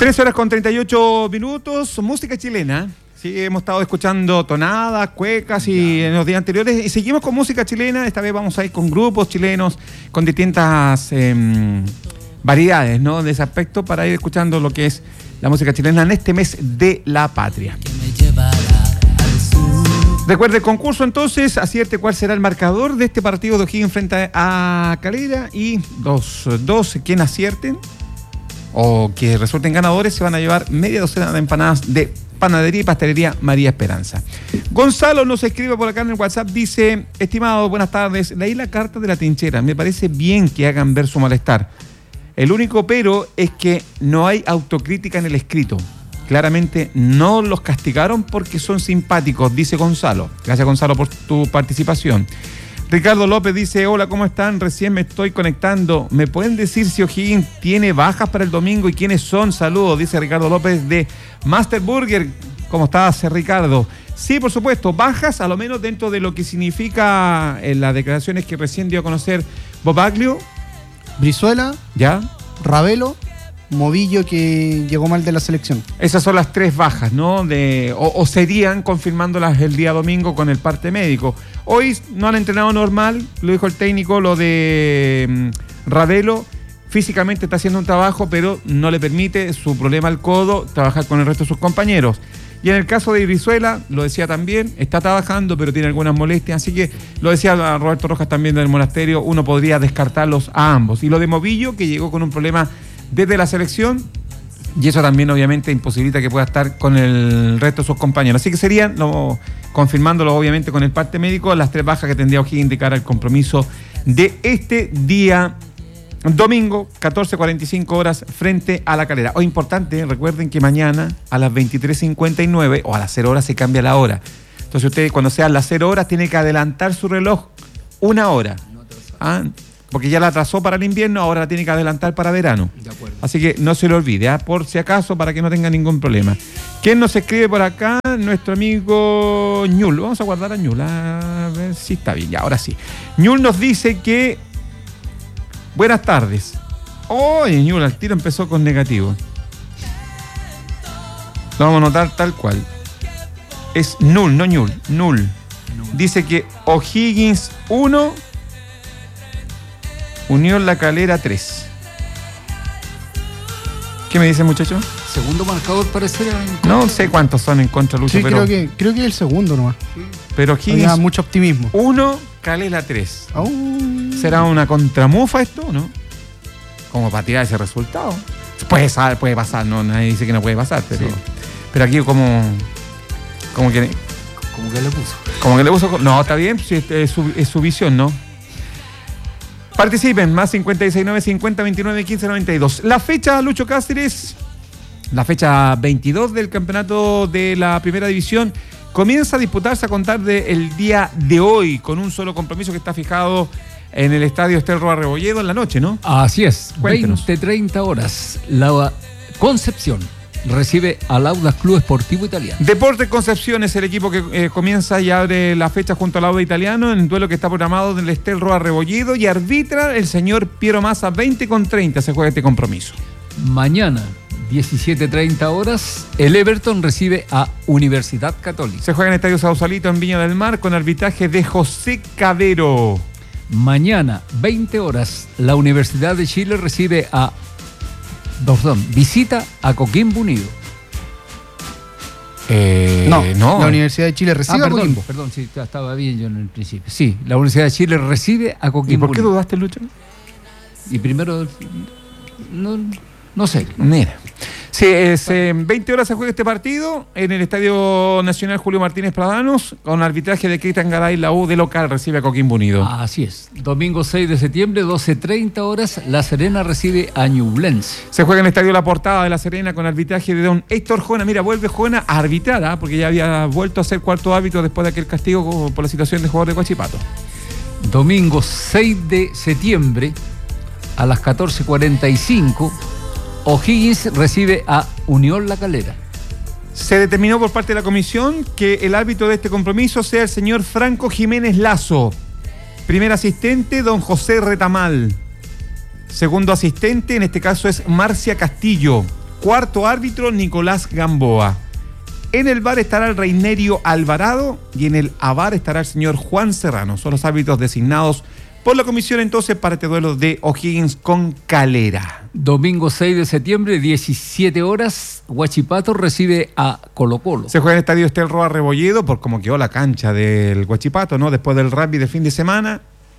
13:38, música chilena. Sí, hemos estado escuchando tonadas, cuecas y en los días anteriores. Y seguimos con música chilena. Esta vez vamos a ir con grupos chilenos, con distintas variedades, ¿no? De ese aspecto, para ir escuchando lo que es la música chilena en este mes de la patria. Recuerde el concurso entonces, acierte cuál será el marcador de este partido de O'Higgins frente a Calera, y los dos, quien acierten o que resulten ganadores, se van a llevar media docena de empanadas de Panadería y Pastelería María Esperanza. Gonzalo nos escribe por acá en el WhatsApp, dice: estimado, buenas tardes, leí la carta de la trinchera, me parece bien que hagan ver su malestar. El único pero es que no hay autocrítica en el escrito. Claramente no los castigaron porque son simpáticos, dice Gonzalo. Gracias, Gonzalo, por tu participación. Ricardo López dice: hola, ¿cómo están? Recién me estoy conectando. ¿Me pueden decir si O'Higgins tiene bajas para el domingo y quiénes son? Saludos, dice Ricardo López de Master Burger. ¿Cómo estás, Ricardo? Sí, por supuesto, bajas, a lo menos dentro de lo que significa las declaraciones que recién dio a conocer Bob Baglio. Brizuela, ¿ya? Ravelo, Movillo, que llegó mal de la selección. Esas son las tres bajas, ¿no? O serían confirmándolas el día domingo con el parte médico. Hoy no han entrenado normal, lo dijo el técnico, lo de Ravelo. Físicamente está haciendo un trabajo, pero no le permite, su problema al codo, trabajar con el resto de sus compañeros. Y en el caso de Brizuela, lo decía también, está trabajando, pero tiene algunas molestias. Así que, lo decía Roberto Rojas también del Monasterio, uno podría descartarlos a ambos. Y lo de Movillo, que llegó con un problema desde la selección, y eso también obviamente imposibilita que pueda estar con el resto de sus compañeros. Así que serían, confirmándolo obviamente con el parte médico, las tres bajas que tendría O'Higgins de cara al compromiso de este día domingo, 14:45 horas, frente a la Calera. Hoy importante, recuerden que mañana a las 23:59 o a las 0 horas se cambia la hora. Entonces usted, cuando sean las 0 horas, tiene que adelantar su reloj una hora. Porque ya la atrasó para el invierno, ahora la tiene que adelantar para verano. De acuerdo. Así que no se lo olvide, por si acaso, para que no tenga ningún problema. ¿Quién nos escribe por acá? Nuestro amigo Ñul. Vamos a guardar a Ñul, a ver si está bien, ya, ahora sí. Ñul nos dice que... buenas tardes. Oye, Ñul, al tiro empezó con negativo. Lo vamos a anotar tal cual. Es Null, no Ñul, Null. Dice que O'Higgins 1... Unión La Calera 3. ¿Qué me dice, muchacho? Segundo marcador parece. No sé cuántos son en contra, Lucho, Sí, pero creo que es el segundo nomás. pero O'Higgins Había mucho optimismo. 1, Calera 3. ¿Será una contramufa esto, no? Como para tirar ese resultado. Puede pasar, no, nadie dice que no puede pasar, pero, sí. Pero aquí como que le puso. Como que le puso. No, está bien, sí, es su visión, ¿no? Participen, más 569 50 29 15 92. La fecha, Lucho Cáceres, la fecha 22 del campeonato de la primera división comienza a disputarse a contar del día de hoy, con un solo compromiso que está fijado en el estadio Estel Roa Rebolledo en la noche, ¿no? Así es, Cuéntenos. 20:30 horas. La Concepción recibe al Audax Club Esportivo Italiano. Deportes Concepción es el equipo que comienza y abre la fecha junto al Audax Italiano en el duelo que está programado en el Estel Roa Rebolledo, y arbitra el señor Piero Massa. 20:30 se juega este compromiso. Mañana, 17:30 horas, el Everton recibe a Universidad Católica. Se juega en el Estadio Sausalito en Viña del Mar con arbitraje de José Cabero. Mañana, 20 horas, la Universidad de Chile recibe visita a Coquimbo Unido. No, la Universidad de Chile recibe a Coquimbo. Perdón, sí, estaba bien yo en el principio. Sí, la Universidad de Chile recibe a Coquimbo. ¿Y por qué dudaste, Lucho? Y primero, no sé. Mira. Sí, es 20 horas se juega este partido en el Estadio Nacional Julio Martínez Pradanos, con arbitraje de Cristian Garay. La U de local recibe a Coquimbo Unido. Así es. Domingo 6 de septiembre, 12:30 horas, La Serena recibe a Ñublense. Se juega en el Estadio La Portada de La Serena con arbitraje de don Héctor Jona. Mira, vuelve Jona a arbitrar, porque ya había vuelto a ser cuarto árbitro después de aquel castigo por la situación de jugador de Huachipato. Domingo 6 de septiembre, a las 14:45, O'Higgins recibe a Unión La Calera. Se determinó por parte de la comisión que el árbitro de este compromiso sea el señor Franco Jiménez Lazo. Primer asistente, don José Retamal. Segundo asistente, en este caso es Marcia Castillo. Cuarto árbitro, Nicolás Gamboa. En el VAR estará el Reinerio Alvarado y en el AVAR estará el señor Juan Serrano. Son los árbitros designados por la comisión entonces para este duelo de O'Higgins con Calera. Domingo 6 de septiembre, 17 horas, Huachipato recibe a Colo-Colo. Se juega en el estadio Estel Roa Rebolledo por cómo quedó la cancha del Huachipato, ¿no? Después del rugby de fin de semana.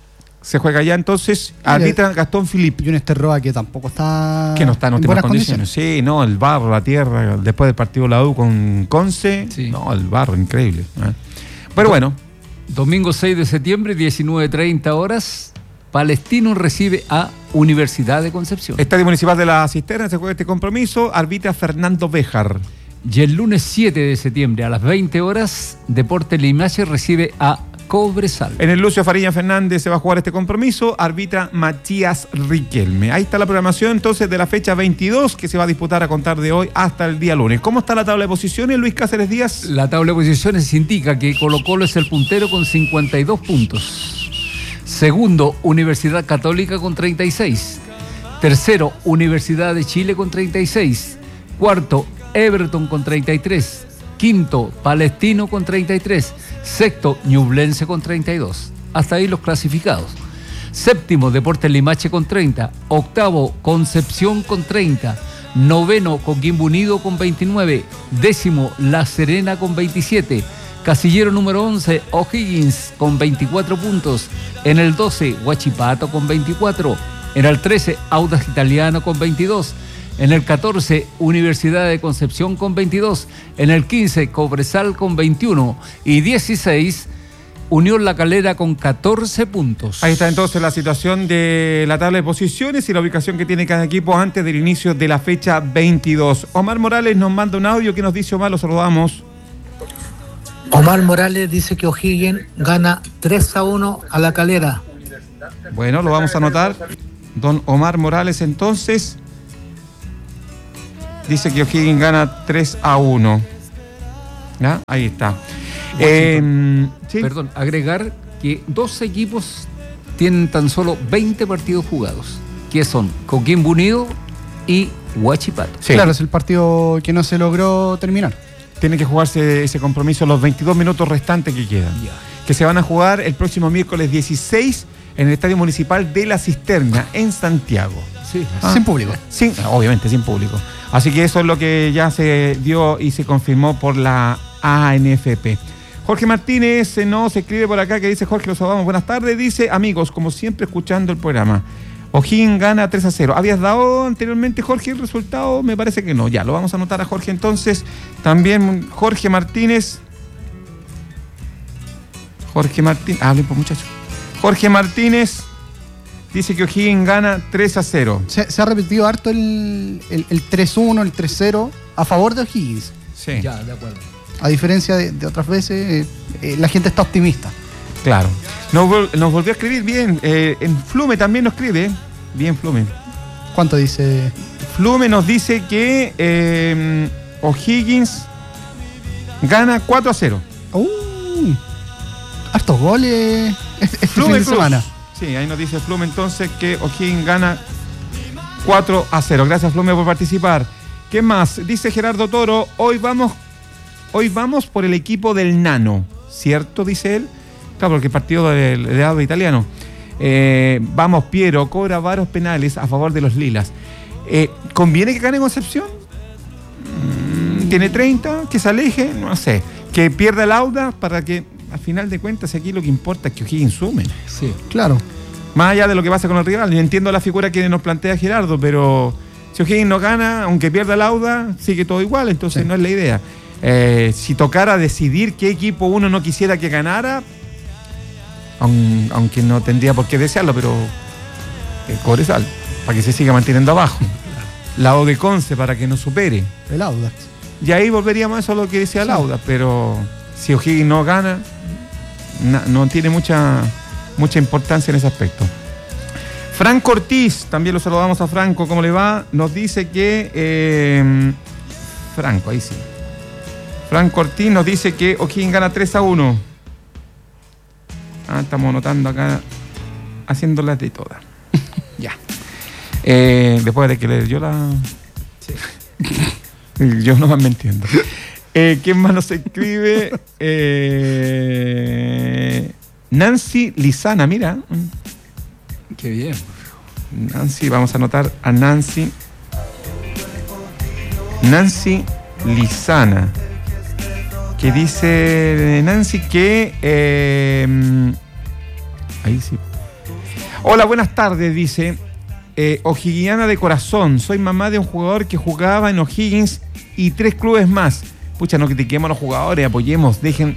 Se juega allá entonces, arbitra Gastón Filip. Y un Esterroa que tampoco está, Que no está en óptimas buenas condiciones. Sí, no, el barro, la tierra, después del partido de la U con Conce. Sí. No, el barro, increíble. Pero bueno. Domingo 6 de septiembre, 19:30 horas, Palestino recibe a Universidad de Concepción. Estadio Municipal de la Cisterna se juega este compromiso, arbitra Fernando Béjar. Y el lunes 7 de septiembre, a las 20 horas, Deportes Limache recibe a Cobresal. En el Lucio Farilla Fernández se va a jugar este compromiso, arbitra Matías Riquelme. Ahí está la programación entonces de la fecha 22 que se va a disputar a contar de hoy hasta el día lunes. ¿Cómo está la tabla de posiciones, Luis Cáceres Díaz? La tabla de posiciones indica que Colo-Colo es el puntero con 52 puntos. Segundo, Universidad Católica con 36. Tercero, Universidad de Chile con 36. Cuarto, Everton con 33. Quinto, Palestino con 33. Sexto, Ñublense con 32. Hasta ahí los clasificados. Séptimo, Deportes Limache con 30. Octavo, Concepción con 30. Noveno, Coquimbo Unido con 29. Décimo, La Serena con 27. Casillero número 11, O'Higgins con 24 puntos. En el 12, Huachipato con 24. En el 13, Audax Italiano con 22. En el 14, Universidad de Concepción con 22. En el 15, Cobresal con 21. Y 16, Unión La Calera con 14 puntos. Ahí está entonces la situación de la tabla de posiciones y la ubicación que tiene cada equipo antes del inicio de la fecha 22. Omar Morales nos manda un audio. ¿Qué nos dice Omar? Lo saludamos. Omar Morales dice que O'Higgins gana 3-1 a La Calera. Bueno, lo vamos a anotar. Don Omar Morales entonces dice que O'Higgins gana 3-1. ¿Ya? Ahí está. ¿Sí? Perdón, agregar que dos equipos tienen tan solo 20 partidos jugados, que son Coquimbo Unido y Huachipato. Sí. Claro, es el partido que no se logró terminar. Tiene que jugarse ese compromiso los 22 minutos restantes que quedan. Ya. Que se van a jugar el próximo miércoles 16 en el Estadio Municipal de La Cisterna, en Santiago. Sí. Sin público. Obviamente sin público. Así que eso es lo que ya se dio y se confirmó por la ANFP. Jorge Martínez se escribe por acá, que dice: Jorge, los saludamos, buenas tardes. Dice: amigos, como siempre escuchando el programa, O'Higgins gana 3-0. ¿Habías dado anteriormente, Jorge, el resultado? Me parece que no. Ya, lo vamos a anotar a Jorge entonces. También Jorge Martínez. Hablen por muchachos. Jorge Martínez dice que O'Higgins gana 3-0. Se ha repetido harto el 3-1, el 3-0 a favor de O'Higgins. Sí. Ya, de acuerdo. A diferencia de otras veces, la gente está optimista. Claro. Nos volvió a escribir bien. En Flume también nos escribe. Bien, Flume. ¿Cuánto dice? Flume nos dice que O'Higgins gana 4-0. Hartos goles este Flume fin de Cruz. semana. Sí, ahí nos dice Flume entonces que O'Higgins gana 4-0. Gracias, Flume, por participar. ¿Qué más? Dice Gerardo Toro: hoy vamos por el equipo del Nano, ¿cierto? Dice él. Claro, porque el partido de lado italiano. Vamos, Piero, cobra varios penales a favor de los lilas. ¿Conviene que gane Concepción? Tiene 30, que se aleje, no sé. Que pierda el Audax para que, al final de cuentas, aquí lo que importa es que O'Higgins sume. Sí. Claro. Más allá de lo que pasa con el rival. Yo entiendo la figura que nos plantea Gerardo, pero si O'Higgins no gana, aunque pierda el Audax, sigue todo igual, entonces Sí. no es la idea. Si tocara decidir qué equipo uno no quisiera que ganara, aunque no tendría por qué desearlo, pero Cobresal, para que se siga manteniendo abajo. La O de Conce, para que no supere. El Audax. Y ahí volveríamos a eso lo que decía Lauda, pero si O'Higgins no gana, no tiene mucha importancia en ese aspecto. Franco Ortiz, también lo saludamos a Franco, ¿cómo le va? Nos dice que Franco, ahí sí. Franco Ortiz nos dice que O'Higgins gana 3-1. Estamos anotando acá, haciéndolas de todas. Ya. Después de que le dio la... Sí. Yo no me entiendo. ¿Quién más nos escribe? Nancy Lizana, mira. Qué bien. Nancy, vamos a anotar a Nancy. Nancy Lizana. Que dice Nancy que... ahí sí. Hola, buenas tardes, dice. O'Higginiana de corazón. Soy mamá de un jugador que jugaba en O'Higgins y 3 clubes más. Pucha, no critiquemos a los jugadores, apoyemos, dejen,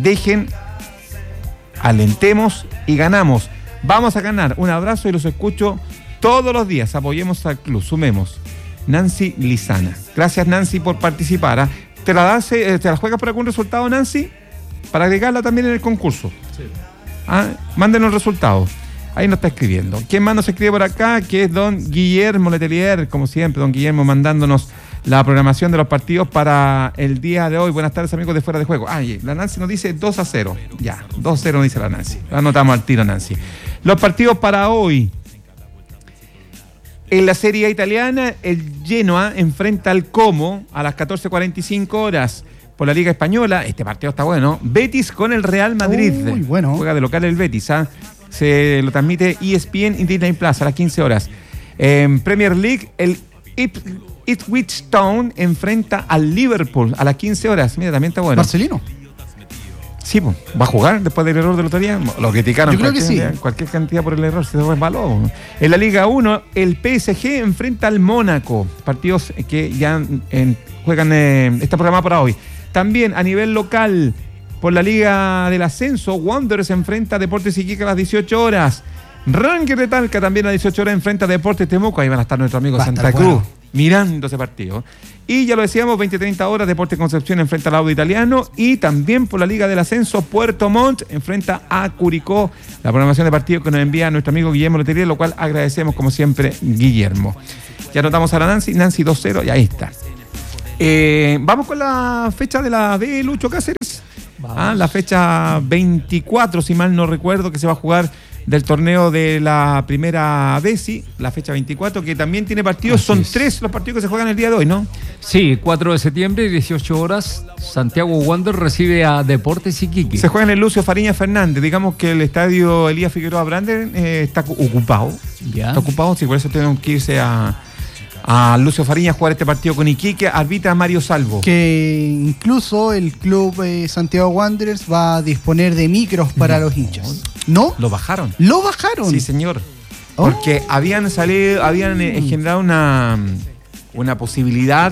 alentemos y ganamos. Vamos a ganar. Un abrazo y los escucho todos los días. Apoyemos al club, sumemos. Nancy Lizana. Gracias, Nancy, por participar. ¿Ah? ¿Te la juegas por algún resultado, Nancy? Para agregarla también en el concurso. Sí. Mándenos resultados. Ahí nos está escribiendo. ¿Quién más nos escribe por acá? Que es don Guillermo Letelier, como siempre, don Guillermo mandándonos la programación de los partidos para el día de hoy. Buenas tardes, amigos de Fuera de Juego. La Nancy nos dice 2-0. Ya, 2-0 nos dice la Nancy. Lo anotamos al tiro, Nancy. Los partidos para hoy. En la Serie A italiana, el Genoa enfrenta al Como a las 14:45 horas. Por la Liga Española, este partido está bueno. Betis con el Real Madrid. Muy bueno. Juega de local el Betis, Se lo transmite ESPN y Disney Plus a las 15 horas. En Premier League, el Ipswich Town enfrenta al Liverpool a las 15 horas. Mira, también está bueno. Marcelino. Sí, pues, va a jugar después del error del otro día. Lo criticaron. Yo creo que sí. Cualquier cantidad por el error se resbaló. En la Liga 1, el PSG enfrenta al Mónaco. Partidos que ya juegan, está programado para hoy. También a nivel local, por la Liga del Ascenso, Wanderers enfrenta a Deportes Iquique a las 18 horas. Ranger de Talca también a las 18 horas enfrenta a Deportes Temuco. Ahí van a estar nuestros amigos de Santa Cruz mirando ese partido. Y ya lo decíamos, 20-30 horas, Deportes Concepción enfrenta al Audo Italiano. Y también por la Liga del Ascenso, Puerto Montt enfrenta a Curicó. La programación de partido que nos envía nuestro amigo Guillermo Letelier, lo cual agradecemos como siempre, Guillermo. Ya anotamos a la Nancy 2-0 y ahí está. Vamos con la fecha de la B, Lucho Cáceres. La fecha 24, si mal no recuerdo, que se va a jugar del torneo de la primera BESI, la fecha 24, que también tiene partidos. Son 3 los partidos que se juegan el día de hoy, ¿no? Sí, 4 de septiembre, 18 horas, Santiago Wanderers recibe a Deportes Iquique. Se juega en el Lucio Fariña Fernández. Digamos que el estadio Elías Figueroa Brander está ocupado. ¿Ya? Está ocupado, sí, por eso tienen que irse a Lucio Fariña a jugar este partido con Iquique. Arbitra Mario Salvo. Que incluso el club Santiago Wanderers va a disponer de micros para los hinchas. ¿No? ¿Lo bajaron? ¿Lo bajaron? Sí, señor. Porque habían generado una posibilidad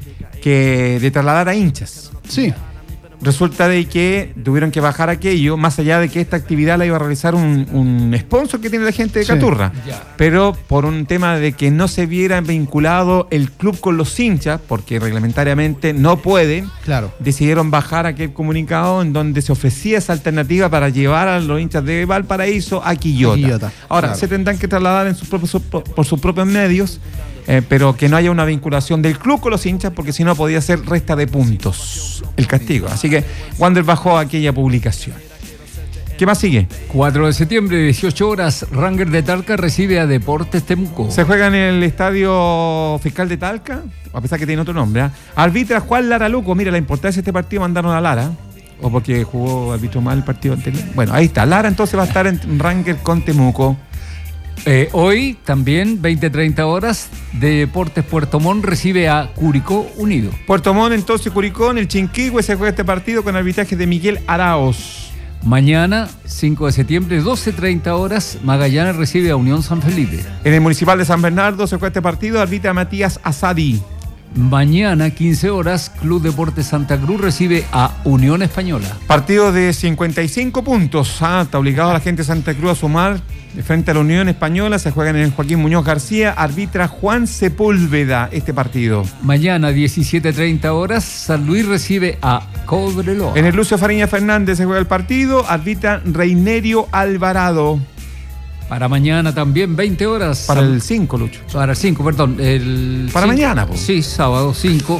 de trasladar a hinchas. Sí. Resulta de que tuvieron que bajar aquello, más allá de que esta actividad la iba a realizar un sponsor que tiene la gente de Caturra. Ya. Pero por un tema de que no se viera vinculado el club con los hinchas, porque reglamentariamente no pueden, Claro. decidieron bajar aquel comunicado en donde se ofrecía esa alternativa para llevar a los hinchas de Valparaíso a Quillota. Ahora, claro. se tendrán que trasladar por sus propios medios, pero que no haya una vinculación del club con los hinchas, porque si no podía ser resta de puntos el castigo. Así que Wander bajó aquella publicación. ¿Qué más sigue? 4 de septiembre, 18 horas, Ranger de Talca recibe a Deportes Temuco. Se juega en el Estadio Fiscal de Talca, a pesar que tiene otro nombre. Arbitra Juan Lara Luco. Mira, la importancia de este partido, mandaron a Lara. O porque jugó árbitro mal el partido anterior. Bueno, ahí está. Lara entonces va a estar en Ranger con Temuco. Hoy también, 20-30 horas, Deportes Puerto Montt recibe a Curicó Unido. Puerto Montt, entonces Curicó, en el Chinquihue se juega este partido con arbitraje de Miguel Araos. Mañana, 5 de septiembre, 12:30 horas, Magallanes recibe a Unión San Felipe. En el Municipal de San Bernardo se juega este partido, arbitra Matías Asadi. Mañana, 15 horas, Club Deportes Santa Cruz recibe a Unión Española. Partido de 55 puntos. Está obligado a la gente de Santa Cruz a sumar frente a la Unión Española. Se juega en el Joaquín Muñoz García. Arbitra Juan Sepúlveda este partido. Mañana, 17:30 horas, San Luis recibe a Cobreloa. En el Lucio Fariña Fernández se juega el partido. Arbitra Reinerio Alvarado. Para mañana también, 20 horas. Para el 5, Lucho. Para el 5, perdón. Para mañana, po. Sí, sábado 5.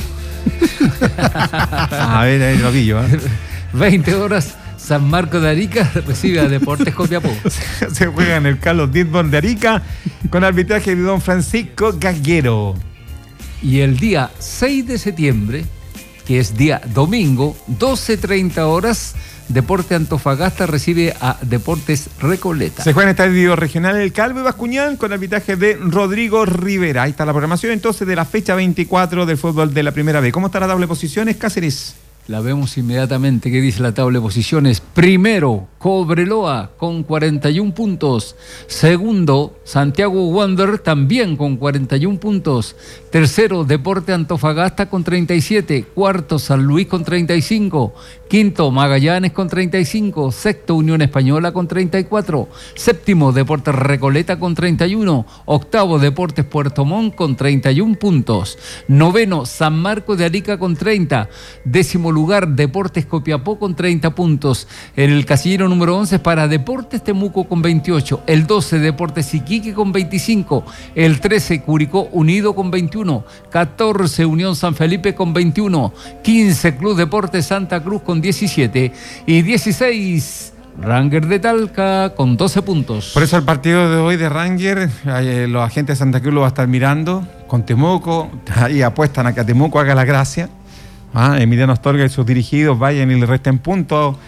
A ver, ahí lo pillo. 20 horas, San Marcos de Arica recibe a Deportes Copiapó. Se juega en el Carlos Dittborn de Arica con arbitraje de don Francisco Gaguero. Y el día 6 de septiembre, que es día domingo, 12:30 horas, Deporte Antofagasta recibe a Deportes Recoleta. Se juega en el Estadio Regional El Calvo y Bascuñán con arbitraje de Rodrigo Rivera. Ahí está la programación entonces de la fecha 24 del fútbol de la Primera B. ¿Cómo está la tabla de posiciones, Cáceres? La vemos inmediatamente. ¿Qué dice la tabla de posiciones? Primero, Cobreloa con 41 puntos. Segundo, Santiago Wander también con 41 puntos. Tercero, Deporte Antofagasta con 37. Cuarto, San Luis con 35. Quinto, Magallanes con 35. Sexto, Unión Española con 34. Séptimo, Deportes Recoleta con 31. Octavo, Deportes Puerto Montt con 31 puntos. Noveno, San Marcos de Arica con 30. Décimo lugar, Deportes Copiapó con 30 puntos. En el casillero número 11 para Deportes Temuco con 28. El 12, Deportes Iquique con 25. El 13, Curicó Unido con 21. 14, Unión San Felipe con 21. 15, Club Deportes Santa Cruz con 17. Y 16, Ranger de Talca con 12 puntos. Por eso el partido de hoy de Ranger, los agentes de Santa Cruz lo va a estar mirando con Temuco. Ahí apuestan a que Temuco haga la gracia. Emiliano Astorga y sus dirigidos vayan y le resten puntos.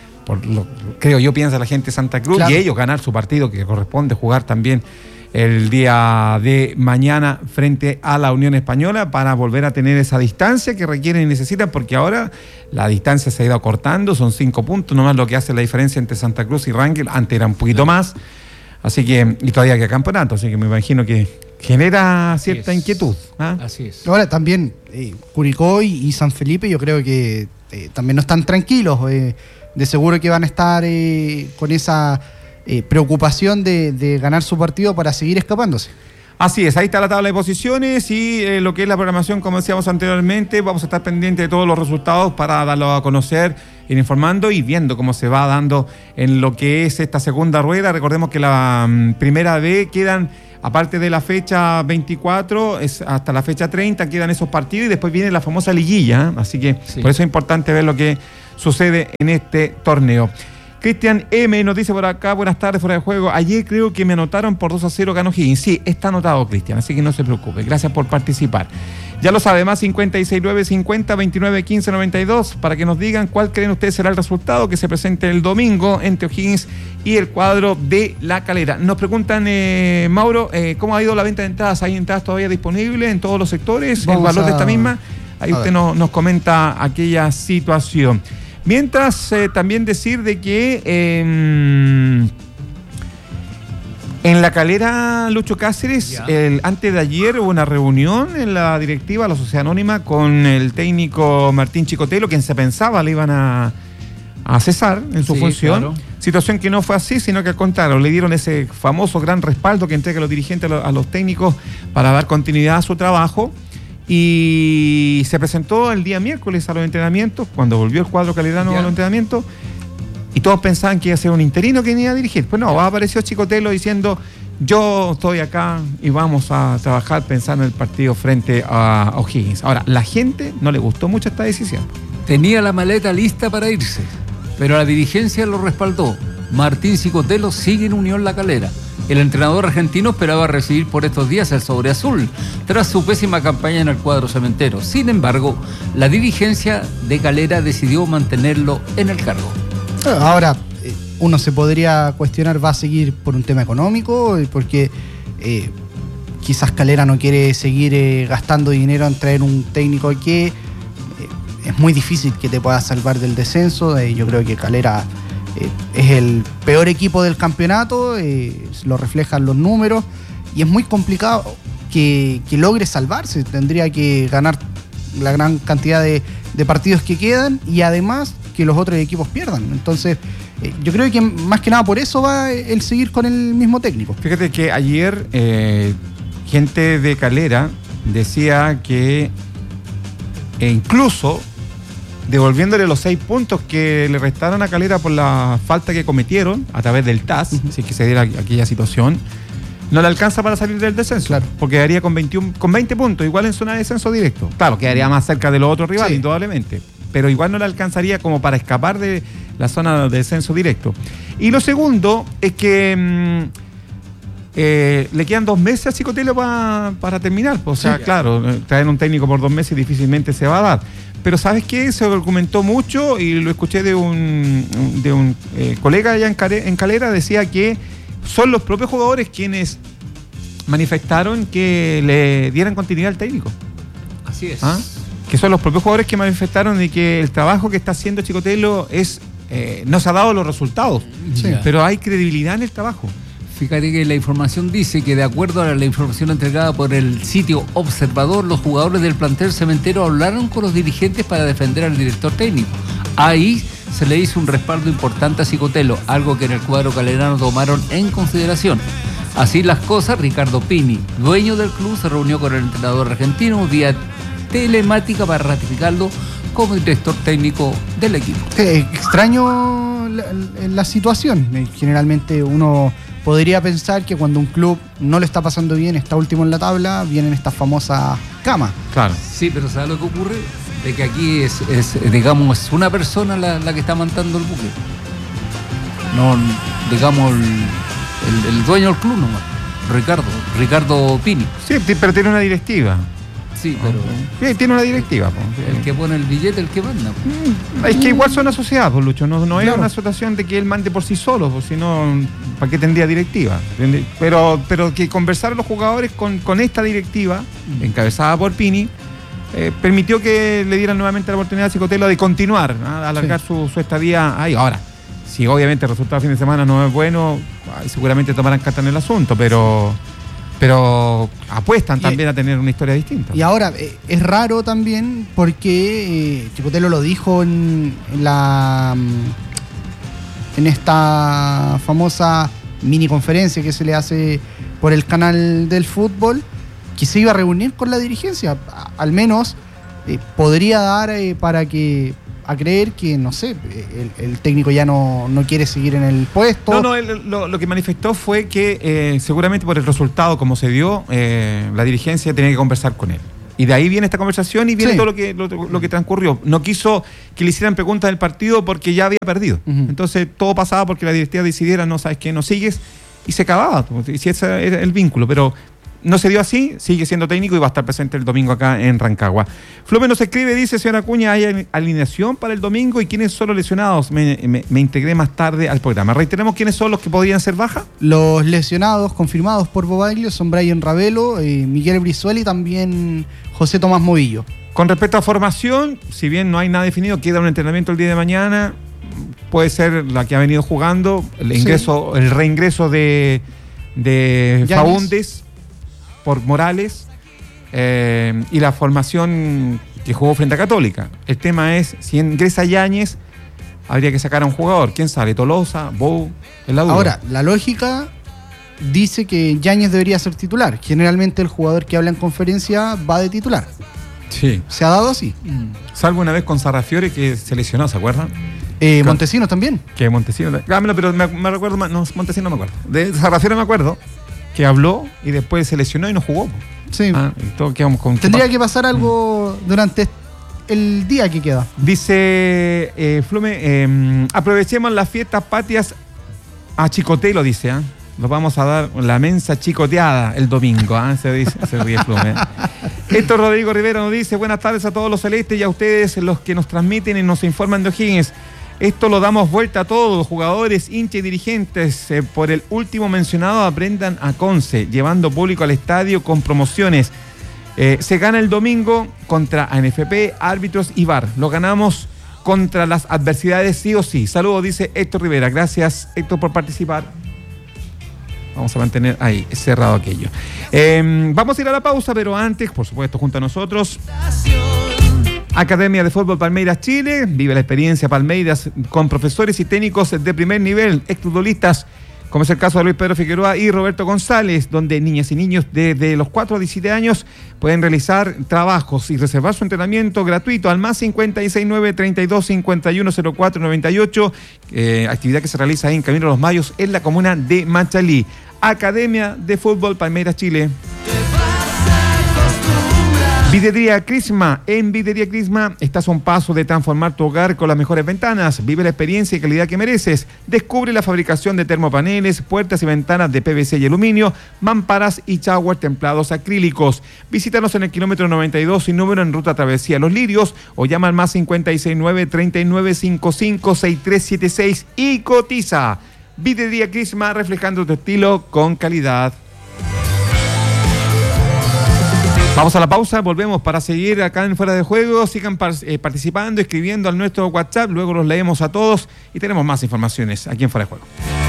Creo yo, piensa la gente de Santa Cruz, claro. Y ellos ganar su partido que corresponde jugar también el día de mañana frente a la Unión Española para volver a tener esa distancia que requieren y necesitan, porque ahora la distancia se ha ido acortando, son 5 puntos nomás lo que hace la diferencia entre Santa Cruz y Ranger. Antes era un poquito más, así que, y todavía queda campeonato, así que me imagino que genera cierta inquietud. Así es. Ahora también Curicó y San Felipe yo creo que también no están tranquilos, de seguro que van a estar con esa preocupación de ganar su partido para seguir escapándose. Así es, ahí está la tabla de posiciones y lo que es la programación, como decíamos anteriormente, vamos a estar pendientes de todos los resultados para darlo a conocer, ir informando y viendo cómo se va dando en lo que es esta segunda rueda. Recordemos que la Primera B quedan, aparte de la fecha 24, hasta la fecha 30 quedan esos partidos y después viene la famosa liguilla, así que sí. Por eso es importante ver lo que sucede en este torneo. Cristian M. nos dice por acá, buenas tardes, fuera de juego. Ayer creo que me anotaron por 2-0 ganó Higgins. Sí, está anotado, Cristian, así que no se preocupe. Gracias por participar. Ya lo sabe, más 56950-291592 para que nos digan cuál creen ustedes será el resultado que se presente el domingo entre O'Higgins y el cuadro de La Calera. Nos preguntan, Mauro, ¿cómo ha ido la venta de entradas? ¿Hay entradas todavía disponibles en todos los sectores? ¿El valor de esta misma? Ahí usted nos comenta aquella situación. Mientras, también decir de que en La Calera, Lucho Cáceres, antes de ayer hubo una reunión en la directiva, la Sociedad Anónima, con el técnico Martín Chicotelo, quien se pensaba le iban a cesar en su función. Claro. Situación que no fue así, sino que al contrario, le dieron ese famoso gran respaldo que entrega los dirigentes a los técnicos para dar continuidad a su trabajo. Y se presentó el día miércoles a los entrenamientos, cuando volvió el cuadro calerano a los entrenamientos, y todos pensaban que iba a ser un interino que iba a dirigir. Pues no, apareció Chicotelo diciendo, yo estoy acá y vamos a trabajar pensando en el partido frente a O'Higgins. Ahora, la gente no le gustó mucho esta decisión. Tenía la maleta lista para irse, pero la dirigencia lo respaldó. Martín Chicotelo sigue en Unión La Calera. El entrenador argentino esperaba recibir por estos días el sobre azul, tras su pésima campaña en el cuadro cementero. Sin embargo, la dirigencia de Calera decidió mantenerlo en el cargo. Ahora, uno se podría cuestionar, ¿va a seguir por un tema económico? Porque quizás Calera no quiere seguir gastando dinero en traer un técnico que es muy difícil que te pueda salvar del descenso. Yo creo que Calera es el peor equipo del campeonato, lo reflejan los números, y es muy complicado que logre salvarse. Tendría que ganar la gran cantidad de partidos que quedan y además que los otros equipos pierdan. Entonces, yo creo que más que nada por eso va el seguir con el mismo técnico. Fíjate que ayer gente de Calera decía que incluso devolviéndole los 6 puntos que le restaron a Calera por la falta que cometieron a través del TAS, si es que se diera aquella situación, no le alcanza para salir del descenso, claro, porque quedaría con 20 puntos, igual en zona de descenso directo. Claro, quedaría más cerca de los otros rivales, indudablemente, pero igual no le alcanzaría como para escapar de la zona de descenso directo. Y lo segundo es que le quedan 2 meses a Cicotelo para terminar. O sea, claro, traer un técnico por 2 meses difícilmente se va a dar. Pero ¿sabes qué? Se documentó mucho y lo escuché de un colega allá en Calera, decía que son los propios jugadores quienes manifestaron que le dieran continuidad al técnico. Así es. Que son los propios jugadores que manifestaron de que el trabajo que está haciendo Cicotelo no se ha dado los resultados, pero hay credibilidad en el trabajo. Fíjate que la información dice que de acuerdo a la información entregada por el sitio Observador, los jugadores del plantel cementero hablaron con los dirigentes para defender al director técnico. Ahí se le hizo un respaldo importante a Cicotelo, algo que en el cuadro calerano tomaron en consideración. Así las cosas, Ricardo Pini, dueño del club, se reunió con el entrenador argentino vía telemática para ratificarlo como director técnico del equipo. Extraño la situación. Generalmente uno podría pensar que cuando un club no le está pasando bien, está último en la tabla, vienen estas famosas camas. Claro. Sí, pero ¿sabes lo que ocurre? De que aquí es una persona la que está mandando el buque. No, digamos, el dueño del club nomás, Ricardo Pini. Sí, pero tiene una directiva. Sí, pero... Sí, tiene una directiva. El que pone el billete, el que manda. Es que igual son asociados, Lucho. No Claro. es una asociación de que él mande por sí solo, pues, sino ¿para qué tendría directiva? Pero que conversaron los jugadores con esta directiva, encabezada por Pini, permitió que le dieran nuevamente la oportunidad a Cicotelo de continuar, a alargar su estadía ahí. Ahora, si obviamente el resultado del fin de semana no es bueno, seguramente tomarán carta en el asunto, pero apuestan también a tener una historia distinta. Y ahora, es raro también porque Cicotelo lo dijo en esta famosa mini conferencia que se le hace por el canal del fútbol, que se iba a reunir con la dirigencia. Al menos podría dar a creer que, no sé, el técnico ya no quiere seguir en el puesto. No, él, lo que manifestó fue que seguramente por el resultado como se dio, la dirigencia tenía que conversar con él. Y de ahí viene esta conversación y viene todo lo que transcurrió. No quiso que le hicieran preguntas del partido porque ya había perdido. Entonces todo pasaba porque la directiva decidiera, no sabes qué, no sigues, y se acababa. Y si ese era el vínculo, pero no se dio así, sigue siendo técnico y va a estar presente el domingo acá en Rancagua. Flume nos escribe, dice, señora Acuña, ¿hay alineación para el domingo? ¿Y quiénes son los lesionados? Me integré más tarde al programa. Reiteremos quiénes son los que podrían ser baja. Los lesionados confirmados por Bobaglio son Brian Ravelo, Miguel Brizuela y también José Tomás Movillo. Con respecto a formación, si bien no hay nada definido, queda un entrenamiento el día de mañana, puede ser la que ha venido jugando, el reingreso de Faúndez por Morales, y la formación que jugó frente a Católica. El tema es, si ingresa Yáñez, habría que sacar a un jugador. ¿Quién sale? ¿Tolosa? ¿Bou? Ahora, la lógica dice que Yáñez debería ser titular. Generalmente el jugador que habla en conferencia va de titular. Sí. Se ha dado así. Salvo una vez con Sarrafiore que se lesionó, ¿se acuerdan? Montesinos también. Que Montesinos... pero me recuerdo... No, Montesinos no me acuerdo. De Sarrafiore me acuerdo que habló y después se lesionó y no jugó. Sí. Y todos quedamos con... Tendría que pasar algo durante el día que queda. Dice Flume, aprovechemos las fiestas patrias a Chicotelo, dice. Nos vamos a dar la mensa chicoteada el domingo. Se ríe Flume. Héctor Rodrigo Rivera nos dice, buenas tardes a todos los celestes y a ustedes los que nos transmiten y nos informan de O'Higgins. Esto lo damos vuelta a todos, jugadores, hinchas y dirigentes. Por el último mencionado, aprendan a Conce, llevando público al estadio con promociones. Se gana el domingo contra ANFP, árbitros y VAR. Lo ganamos contra las adversidades sí o sí. Saludos, dice Héctor Rivera. Gracias, Héctor, por participar. Vamos a mantener ahí cerrado aquello. Vamos a ir a la pausa, pero antes, por supuesto, junto a nosotros, Academia de Fútbol Palmeiras Chile. Vive la experiencia Palmeiras con profesores y técnicos de primer nivel, exfutbolistas, como es el caso de Luis Pedro Figueroa y Roberto González, donde niñas y niños de los 4 a 17 años pueden realizar trabajos y reservar su entrenamiento gratuito al más 569 32 51 04 98, actividad que se realiza ahí en Camino de los Mayos, en la comuna de Machalí. Academia de Fútbol Palmeiras Chile. Vidrería Crisma. En Vidrería Crisma estás a un paso de transformar tu hogar con las mejores ventanas. Vive la experiencia y calidad que mereces. Descubre la fabricación de termopaneles, puertas y ventanas de PVC y aluminio, mamparas y shower templados acrílicos. Visítanos en el kilómetro 92 sin número en ruta Travesía Los Lirios o llama al más 569-3955-6376 y cotiza. Vidrería Crisma, reflejando tu estilo con calidad. Vamos a la pausa, volvemos para seguir acá en Fuera de Juego. Sigan participando, escribiendo al nuestro WhatsApp, luego los leemos a todos y tenemos más informaciones aquí en Fuera de Juego.